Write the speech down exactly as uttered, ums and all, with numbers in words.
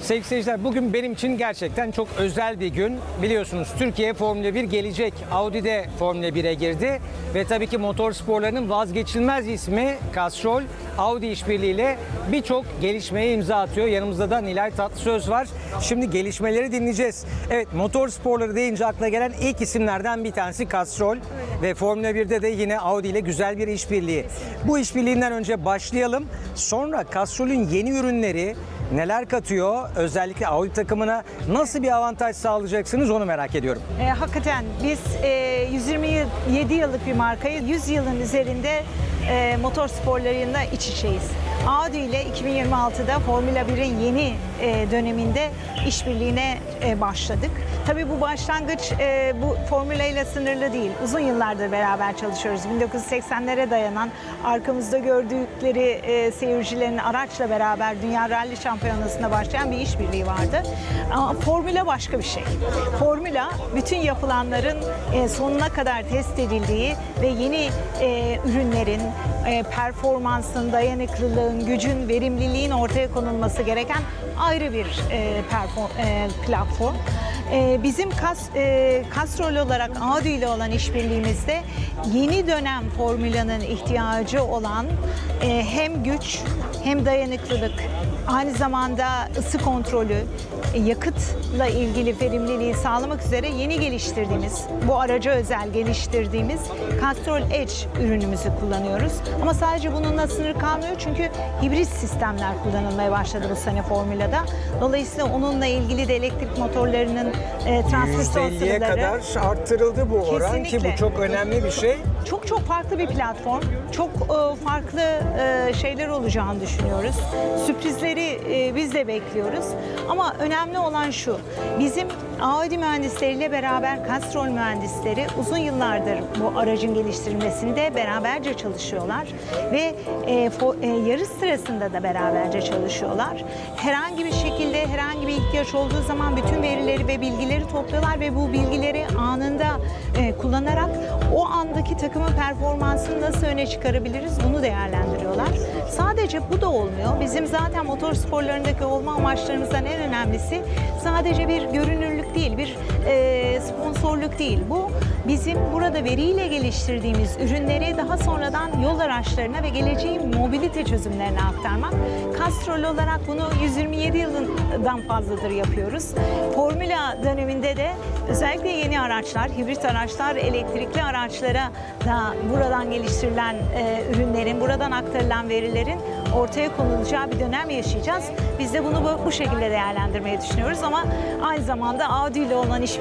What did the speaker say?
Sevgili seyirciler, bugün benim için gerçekten çok özel bir gün. Biliyorsunuz Türkiye Formula bir gelecek. Audi de Formula bire girdi. Ve tabii ki motor sporlarının vazgeçilmez ismi Castrol, Audi işbirliğiyle birçok gelişmeye imza atıyor. Yanımızda da Nilay Tatlısöz var. Şimdi gelişmeleri dinleyeceğiz. Evet, motor sporları deyince akla gelen ilk isimlerden bir tanesi Castrol. Ve Formula birde de yine Audi ile güzel bir işbirliği. Bu işbirliğinden önce başlayalım. Sonra Castrol'ün yeni ürünleri neler katıyor? Özellikle Audi takımına nasıl bir avantaj sağlayacaksınız onu merak ediyorum. E, hakikaten biz e, yüz yirmi yedi yıllık bir markayı yüz yılın üzerinde e, motor sporlarında iç içeyiz. Audi ile iki bin yirmi altıda Formula birin yeni e, döneminde işbirliğine e, başladık. Tabii bu başlangıç e, bu formüla ile sınırlı değil. Uzun yıllardır beraber çalışıyoruz. bin dokuz yüz seksenlere dayanan arkamızda gördükleri e, seyircilerin araçla beraber Dünya Rally Şampiyonası'nda başlayan bir işbirliği vardı. Ama formüla başka bir şey. Formüla bütün yapılanların e, sonuna kadar test edildiği ve yeni e, ürünlerin e, performansın, dayanıklılığın, gücün, verimliliğin ortaya konulması gereken ayrı bir e, perform, e, platform. E, bizim kas, e, Castrol olarak Audi ile olan işbirliğimizde yeni dönem formülanın ihtiyacı olan e, hem güç hem dayanıklılık, aynı zamanda ısı kontrolü, yakıtla ilgili verimliliği sağlamak üzere yeni geliştirdiğimiz, bu araca özel geliştirdiğimiz Castrol Edge ürünümüzü kullanıyoruz. Ama sadece bununla sınır kalmıyor çünkü hibrit sistemler kullanılmaya başladı bu sene formülada. Dolayısıyla onunla ilgili de elektrik motorlarının e, transfer yüzde elliye kadar arttırıldı bu oran ki bu çok önemli bir şey. Çok çok farklı bir platform. Çok e, farklı e, şeyler olacağını düşünüyoruz. Sürprizleri e, biz de bekliyoruz. Ama önemli olan şu. Bizim Audi mühendisleriyle beraber Castrol mühendisleri uzun yıllardır bu aracın geliştirilmesinde beraberce çalışıyorlar ve e, fo, e, yarış sırasında da beraberce çalışıyorlar. Herhangi bir şekilde herhangi bir ihtiyaç olduğu zaman bütün verileri ve bilgileri topluyorlar ve bu bilgileri anında e, kullanarak o andaki takımın performansını nasıl öne çıkarabiliriz bunu değerlendiriyorlar. Sadece bu da olmuyor. Bizim zaten motor sporlarındaki olma amaçlarımızdan en önemlisi sadece bir görünürlük değil, bir e, sponsorluk değil. Bu bizim burada veriyle geliştirdiğimiz ürünleri daha sonradan yol araçlarına ve geleceğin mobilite çözümlerine aktarmak. Castrol olarak bunu yüz yirmi yedi yıldan fazladır yapıyoruz. Formula döneminde de özellikle yeni araçlar, hibrit araçlar, elektrikli araçlara da buradan geliştirilen e, ürünlerin, buradan aktarılan verilerin ortaya konulacağı bir dönem yaşayacağız. Biz de bunu bu, bu şekilde değerlendirmeyi düşünüyoruz ama aynı zamanda Audi ile olan iş